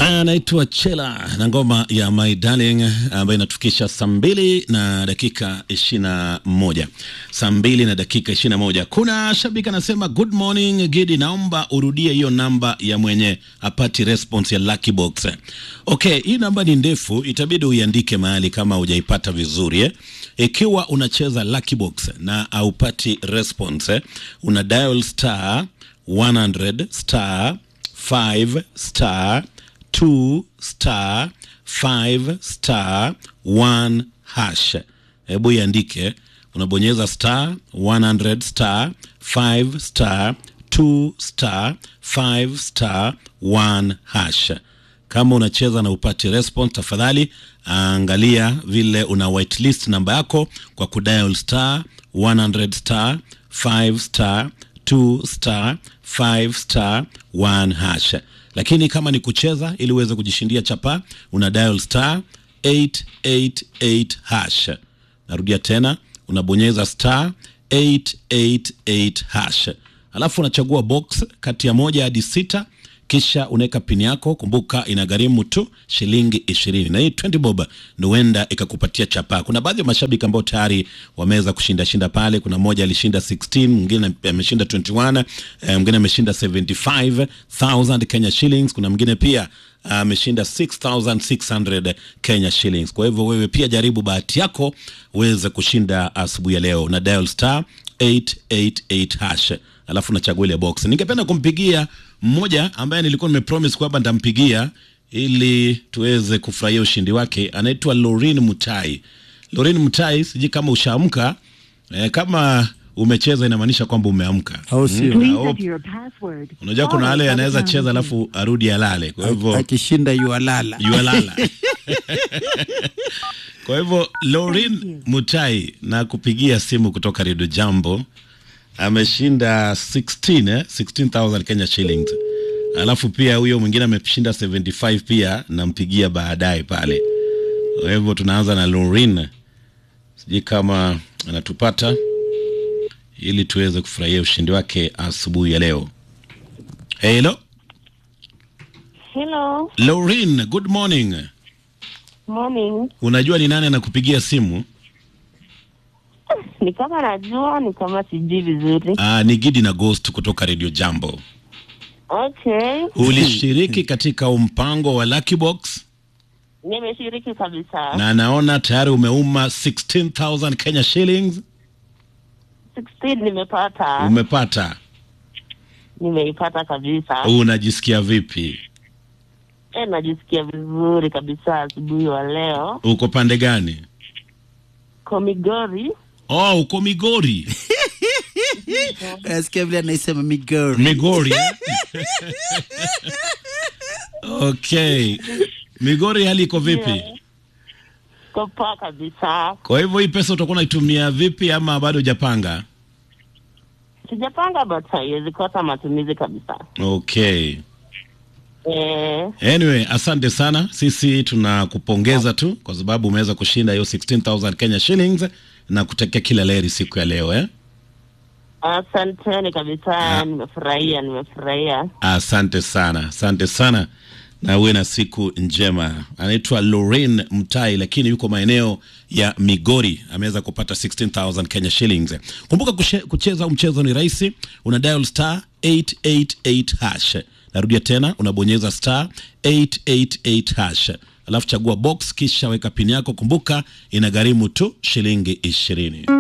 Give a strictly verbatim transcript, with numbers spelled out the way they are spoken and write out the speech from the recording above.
Anaitwa Chela na ngoma ya My Darling ambayo inatufikisha saa mbili na dakika ishirini na moja. Saa mbili na dakika ishirini na moja. Kuna shabiki anasema good morning Gidi, naomba urudie hiyo namba ya mwenye apati response ya Lucky Box. Okay, hii namba ni ndefu, itabidi uiandike mahali kama hujaipata vizuri eh. Ikiwa unacheza Lucky Box na haupati response eh, una dial star one hundred star five star two star five star one hash. Hebu iandike, unabonyeza star one hundred star five star two star five star one hash. Kama unacheza na upati response, tafadhali angalia vile una whitelist namba yako kwa kudial star one hundred star five star two star five star one hash. Lakini kama ni kucheza ili uweze kujishindia chapa, una dial star eight eight eight hash. Narudia tena, unabonyeza star eight eight eight hash. Alafu unachagua box kati ya moja hadi sita, kisha unaweka pin yako. Kumbuka inagharimu tu shilingi ishirini. Na hii twenty bob ndio huenda ikakupatia chapa. Kuna baadhi ya mashabiki ambao tayari wameweza kushinda shinda pale. Kuna mmoja alishinda sixteen, mwingine ameshinda twenty-one, mwingine ameshinda seventy-five thousand Kenya shillings. Kuna mwingine pia ameshinda uh, six thousand six hundred Kenya shillings. Kwa hivyo wewe pia jaribu bahati yako uweze kushinda asubuhi ya leo na dial star eight eight eight hash. Alafu nachagua ile box. Ningependa kumpigia mmoja ambaye nilikuwa nimepromise kwamba nitampigia ili tuweze kufurahia ushindi wake. Anaitwa Lorin Mutai. Lorin Mutai, siji kama ushaamka, eh, kama umecheza inamaanisha kwamba umeamka. Au sio? Mm, unajua kuna wale anaweza cheza alafu arudi alale. Kwa hivyo akishinda yualala. Yualala. Kwa hivyo Lorin Mutai na kupigia simu kutoka Radio Jambo. Ameshinda sixteen eh sixteen thousand Kenya shillings. Alafu pia huyo mwingine ameshinda seventy-five pia, nampigia baadaye pale. Kwa hivyo tunaanza na Lorin. Siji kama anatupata ili tuweze kufurahia ushindi wake asubuhi ya leo. Hello. Hello. Lorin, good morning. Morning. Unajua ni nani anakupigia simu? Ni kama najua, ni kama sijui vizuri. Ah, ni Gidi na Ghost kutoka Radio Jambo. Okay. Ulishiriki katika mpango wa Lucky Box? Nimeshiriki kabisa. Na naona tayari umeuma sixteen thousand Kenya shillings. sixteen nimepata. Umepata? Nimeipata kabisa. Unajisikia vipi? Eh, najisikia vizuri kabisa asubuhi wa leo. Uko pande gani? Kwa Migori. Oh, uko Migori. Asikia vile anaisema Migori. Migori. Okay. Migori hali iko vipi? Yeah. Kwa kabisa. Kwa hivyo hii pesa utakuwa unaitumia vipi ama bado hujapanga? Sijapanga, but haiwezi kosa matumizi kabisa. Okay. Eh. Anyway, asante sana. Sisi tunakupongeza tu kwa sababu umeweza kushinda hiyo sixteen thousand Kenya shillings na kutekea kila laheri siku ya leo eh. Asante kabisa, nimefurahia, nimefurahia. Asante sana, asante sana. Na uwe na siku njema. Anaitwa Lorin Mutai lakini yuko maeneo ya Migori. Ameweza kupata sixteen thousand Kenya shillings. Kumbuka kushe, kucheza mchezo ni rahisi. Una dial star eight eight eight hash. Narudia tena, unabonyeza star eight eight eight hash. Alafu chagua box kisha weka pin yako. Kumbuka inagharimu tu shilingi ishirini.